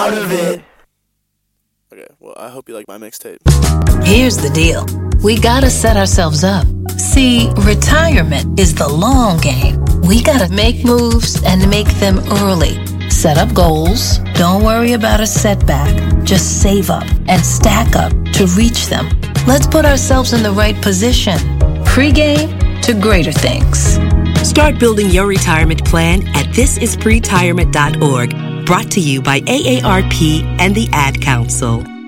part of it. Okay, well, I hope you like my mixtape. Here's the deal. We gotta set ourselves up. See, retirement is the long game. We gotta make moves and make them early. Set up goals. Don't worry about a setback. Just save up and stack up to reach them. Let's put ourselves in the right position. Pre-game to greater things. Start building your retirement plan at thisispretirement.org. Brought to you by AARP and the Ad Council.